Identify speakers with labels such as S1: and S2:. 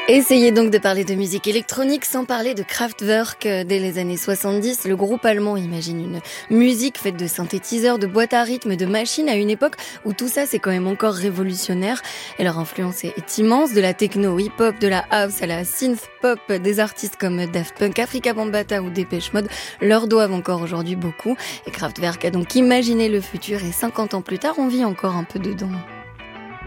S1: Essayez donc de parler de musique électronique sans parler de Kraftwerk. Dès les années 70, le groupe allemand imagine une musique faite de synthétiseurs, de boîtes à rythme, de machines à une époque où tout ça c'est quand même encore révolutionnaire. Et leur influence est immense, de la techno au hip-hop, de la house à la synth-pop. Des artistes comme Daft Punk, Afrika Bambaataa ou Depeche Mode leur doivent encore aujourd'hui beaucoup. Et Kraftwerk a donc imaginé le futur et 50 ans plus tard, on vit encore un peu dedans.